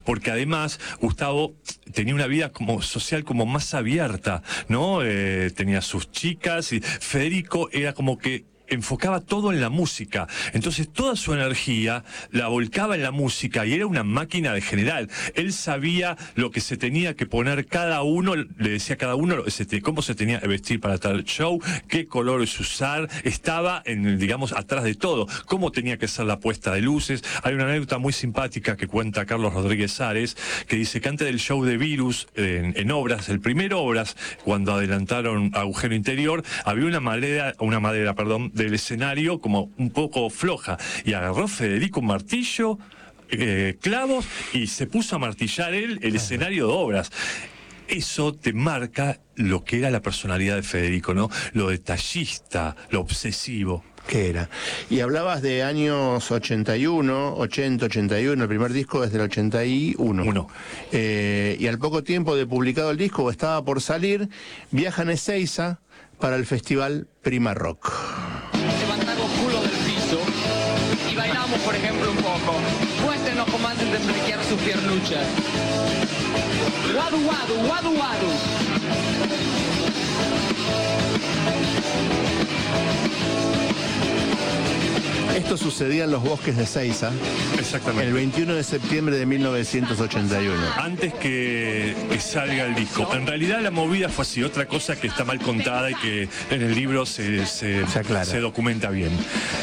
Porque además Gustavo tenía una vida como social como más abierta, ¿no? Tenía sus chicas y Federico era como que enfocaba todo en la música, entonces toda su energía la volcaba en la música y era una máquina de general. Él sabía lo que se tenía que poner cada uno, le decía a cada uno cómo se tenía que vestir para tal show, qué colores usar, estaba digamos atrás de todo, cómo tenía que ser la puesta de luces. Hay una anécdota muy simpática que cuenta Carlos Rodríguez Ares, que dice que antes del show de Virus en Obras, el primer Obras, cuando adelantaron Agujero Interior, había una madera, del escenario como un poco floja, y agarró Federico un martillo, clavos, y se puso a martillar el escenario de Obras. Eso te marca lo que era la personalidad de Federico, ¿no? Lo detallista, lo obsesivo. ¿Qué era? Y hablabas de años 81, 80, 81, el primer disco desde el 81. Y al poco tiempo de publicado el disco, o estaba por salir, viajan a Ezeiza para el festival Prima Rock. Levantamos culo del piso y bailamos, por ejemplo, un poco. Muéstrenos cómo hacen de flequear sus piernuchas. Wadu, wadu, wadu, wadu. Esto sucedía en los bosques de Ezeiza. Exactamente. El 21 de septiembre de 1981. Antes que salga el disco. En realidad la movida fue así, otra cosa que está mal contada y que en el libro se documenta bien.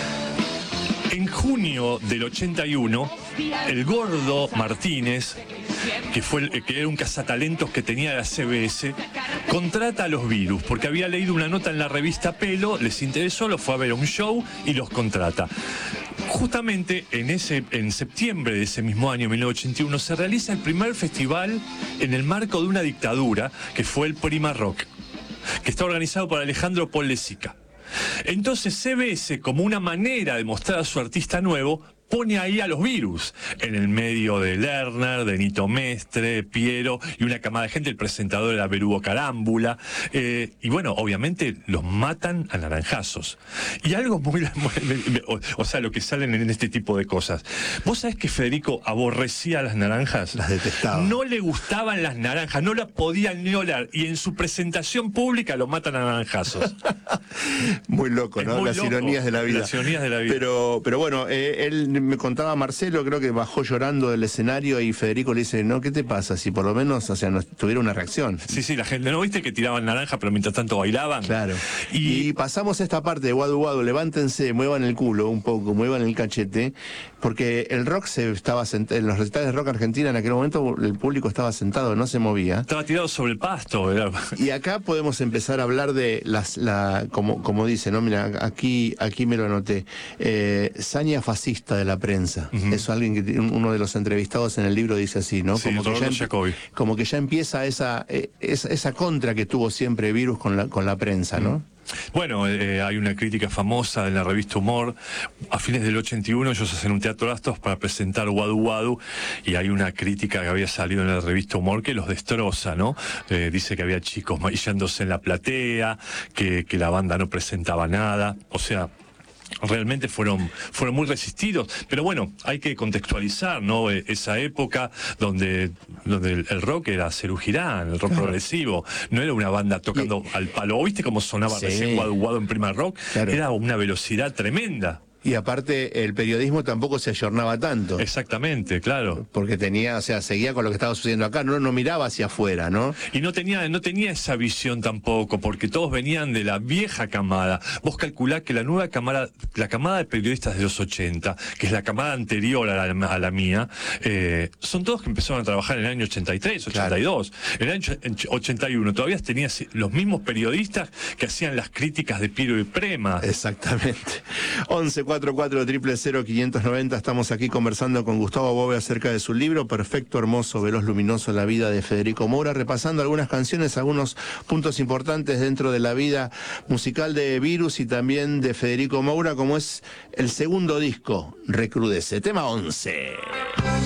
En junio del 81, el Gordo Martínez, que era un cazatalentos que tenía la CBS, contrata a los Virus, porque había leído una nota en la revista Pelo, les interesó, los fue a ver a un show y los contrata. Justamente en septiembre de ese mismo año, 1981, se realiza el primer festival en el marco de una dictadura, que fue el Prima Rock, que está organizado por Alejandro Pollesica. Entonces CBS, como una manera de mostrar a su artista nuevo, pone ahí a los Virus, en el medio de Lerner, de Nito Mestre, Piero y una camada de gente. El presentador era Berugo Carámbula, y bueno, obviamente los matan a naranjazos. Y algo o sea, lo que salen en este tipo de cosas. ¿Vos sabés que Federico aborrecía a las naranjas? Las detestaba. No le gustaban las naranjas, no las podían ni oler, y en su presentación pública lo matan a naranjazos. Muy loco, ¿no? Las ironías de la vida. Las ironías de la vida. Pero bueno, él me contaba, Marcelo, creo que bajó llorando del escenario y Federico le dice, no, ¿qué te pasa? Si por lo menos, o sea, no tuviera una reacción. Sí, la gente, ¿no viste que tiraban naranja pero mientras tanto bailaban? Claro. Y pasamos esta parte de Wadu Wadu, levántense, muevan el culo un poco, muevan el cachete, porque el rock estaba sentado, en los recitales de rock argentina en aquel momento el público estaba sentado, no se movía. Estaba tirado sobre el pasto. Y acá podemos empezar a hablar de como dice, ¿no? Mira, aquí me lo anoté. Saña fascista de la prensa. Eso alguien que uno de los entrevistados en el libro dice así, ¿no? Sí, como que ya empieza esa contra que tuvo siempre Virus con la prensa, ¿no? Bueno, hay una crítica famosa en la revista Humor. A fines del 81 ellos hacen un teatro Astos para presentar Wadu Wadu, y hay una crítica que había salido en la revista Humor que los destroza, ¿no? Dice que había chicos maquillándose en la platea, que la banda no presentaba nada, o sea, realmente fueron muy resistidos. Pero bueno, hay que contextualizar, ¿no? Esa época donde el rock era Serú Girán, el rock progresivo, no era una banda tocando al palo. ¿Viste cómo sonaba recién Wadu Wadu en Prima Rock? Claro. Era una velocidad tremenda. Y aparte, el periodismo tampoco se ayornaba tanto. Exactamente, claro. Porque seguía con lo que estaba sucediendo acá, no miraba hacia afuera, ¿no? Y no tenía esa visión tampoco, porque todos venían de la vieja camada. Vos calculás que la nueva camada, la camada de periodistas de los 80, que es la camada anterior a la mía, son todos que empezaron a trabajar en el año 83, 82. Claro. En el año 81 todavía tenías los mismos periodistas que hacían las críticas de Piero y Prema. Exactamente. 1144000590, estamos aquí conversando con Gustavo Bove acerca de su libro Perfecto, Hermoso, Veloz, Luminoso, la vida de Federico Moura, repasando algunas canciones, algunos puntos importantes dentro de la vida musical de Virus y también de Federico Moura, como es el segundo disco, Recrudece, tema 11.